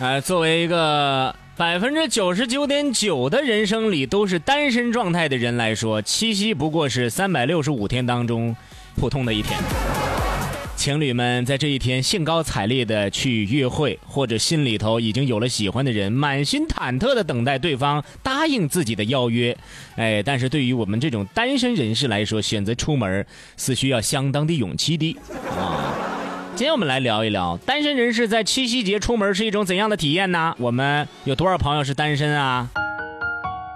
作为一个99.9%的人生里都是单身状态的人来说，七夕不过是365天当中普通的一天。情侣们在这一天兴高采烈的去约会，或者心里头已经有了喜欢的人，满心忐忑的等待对方答应自己的邀约。但是对于我们这种单身人士来说，选择出门是需要相当的勇气的啊。今天我们来聊一聊单身人士在七夕节出门是一种怎样的体验呢？我们有多少朋友是单身啊？